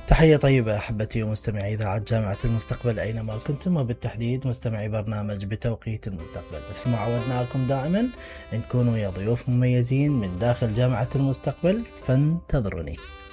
تحية طيبة أحبتي ومستمعي إذاعة جامعة المستقبل أينما كنتم، وبالتحديد مستمعي برنامج بتوقيت المستقبل. مثل ما عودناكم دائما نكون ويا ضيوف مميزين من داخل جامعة المستقبل، فانتظروني.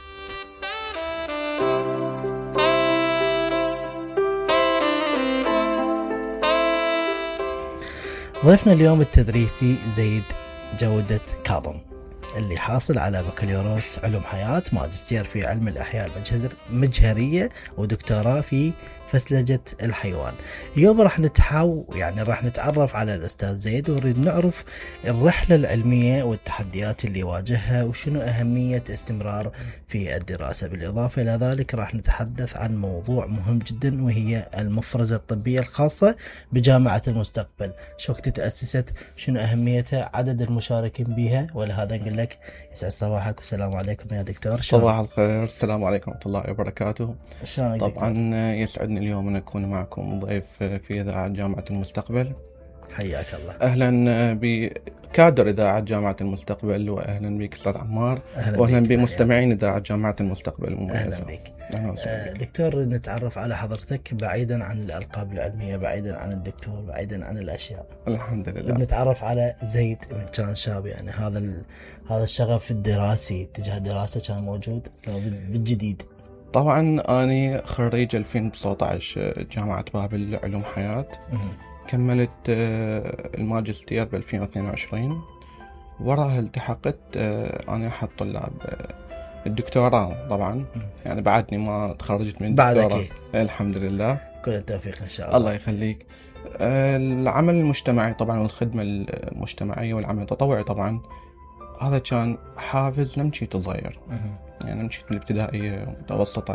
ضيفنا اليوم التدريسي زيد جودة كاظم، اللي حاصل على بكالوريوس علوم حياة، ماجستير في علم الأحياء المجهرية، ودكتوراه في فسلجة الحيوان. اليوم راح نتعرف على الأستاذ زيد، ونريد نعرف الرحلة العلمية والتحديات اللي واجهها، وشنو أهمية استمرار في الدراسة. بالإضافة إلى ذلك راح نتحدث عن موضوع مهم جدا، وهي المفرزة الطبية الخاصة بجامعة المستقبل. شو وقت تأسست، شنو أهميتها، عدد المشاركين بها، ولهذا نقول لك يسعد صباحك والسلام عليكم يا دكتور. صباح الخير، السلام عليكم ورحمة الله وبركاته. طبعا يسعدني اليوم أن أكون معكم ضيف في إذاعة جامعة المستقبل. حياك الله. أهلا بكادر إذاعة جامعة المستقبل، وأهلا بك أستاذ عمار، وأهلا بمستمعين إذاعة جامعة المستقبل المميزة. أهلا بك. دكتور، نتعرف على حضرتك بعيدا عن الألقاب العلمية، بعيدا عن الدكتور، بعيدا عن الأشياء. الحمد لله. نتعرف على زيد من كان شاب، يعني هذا الشغف الدراسي تجاه الدراسة كان موجود بالجديد. طبعا أنا خريج 2019 جامعة بابل علوم حياة. كملت الماجستير ب 2022، وراها التحقت أنا أحد طلاب الدكتوراه. طبعا يعني بعدني ما تخرجت من الدكتوراه. الحمد لله، كل التوفيق إن شاء الله. الله يخليك. العمل المجتمعي طبعا، والخدمة المجتمعية والعمل التطوعي طبعا، هذا كان حافز. نمشي صغير، يعني نمشي من الابتدائية متوسطة